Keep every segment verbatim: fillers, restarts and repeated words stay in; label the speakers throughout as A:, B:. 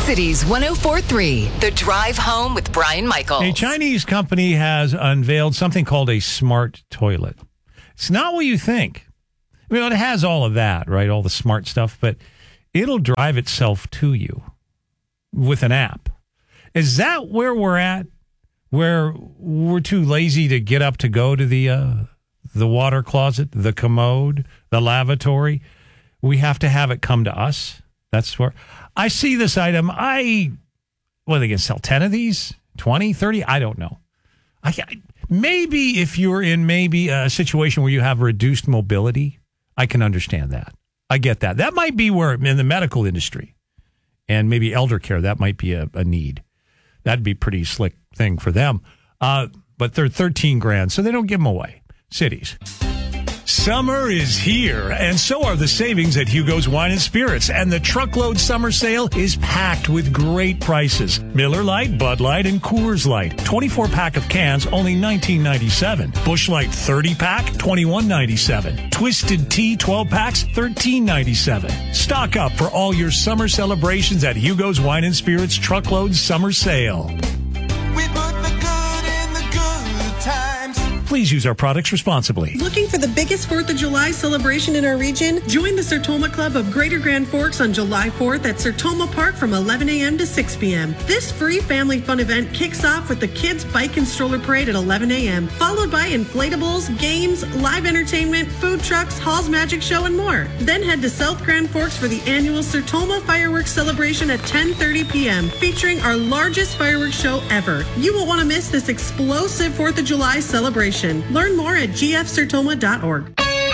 A: Cities one oh four point three, The Drive Home with Brian Michaels.
B: A Chinese company has unveiled something called a smart toilet. It's not what you think. I mean, it has all of that, right? All the smart stuff, but it'll drive itself to you with an app. Is that where we're at? Where we're too lazy to get up to go to the uh, the water closet, the commode, the lavatory? We have to have it come to us. That's where I see this item. I, what, are they going to sell ten of these? twenty, thirty? I don't know. I, maybe if you're in maybe a situation where you have reduced mobility, I can understand that. I get that. That might be where in the medical industry and maybe elder care, that might be a, a need. That'd be a pretty slick thing for them. Uh, but they're thirteen grand, so they don't give them away. Cities. Summer is here, and so are the savings at Hugo's Wine and Spirits. And the truckload summer sale is packed with great prices. Miller Lite, Bud Light, and Coors Light. twenty-four pack of cans, only nineteen ninety-seven. Busch Light thirty pack, twenty-one ninety-seven. Twisted Tea twelve packs, thirteen ninety-seven. Stock up for all your summer celebrations at Hugo's Wine and Spirits truckload summer sale.
C: We put the good in the good times.
B: Please use our products responsibly.
D: Looking for the biggest fourth of July celebration in our region? Join the Sertoma Club of Greater Grand Forks on July fourth at Sertoma Park from eleven a.m. to six p.m. This free family fun event kicks off with the Kids Bike and Stroller Parade at eleven a.m., followed by inflatables, games, live entertainment, food trucks, Hall's Magic Show, and more. Then head to South Grand Forks for the annual Sertoma Fireworks Celebration at ten thirty p.m., featuring our largest fireworks show ever. You won't want to miss this explosive fourth of July celebration. Learn more at g f sertoma dot org.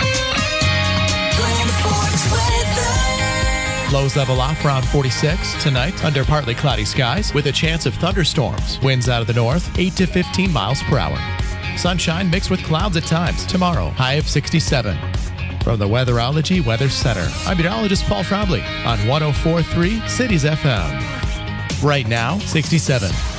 E: Lows level off around forty-six tonight under partly cloudy skies with a chance of thunderstorms. Winds out of the north, eight to fifteen miles per hour. Sunshine mixed with clouds at times tomorrow, high of sixty-seven. From the Weatherology Weather Center, I'm meteorologist Paul Trombley on one oh four point three Cities F M. Right now, sixty-seven.